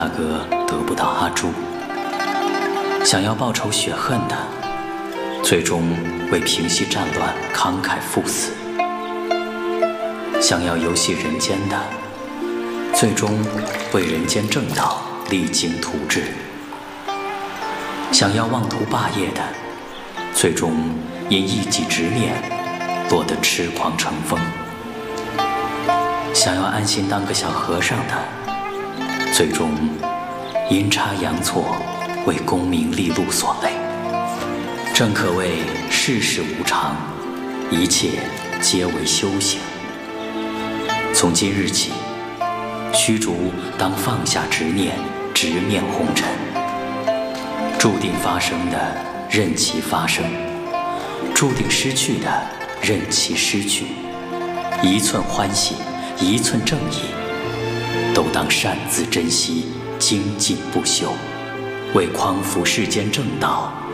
大哥得不到阿朱，想要报仇雪恨的，最终为平息战乱慷慨赴死；想要游戏人间的，最终为人间正道励精图治；想要妄图霸业的，最终因一己执念落得痴狂成风；想要安心当个小和尚的，最终阴差阳错为功名利禄所累。正可谓世事无常，一切皆为修行。从今日起，虚竹当放下执念，直面红尘。注定发生的，任其发生；注定失去的，任其失去。一寸欢喜，一寸正义，都当擅自珍惜，精进不朽，为匡扶世间正道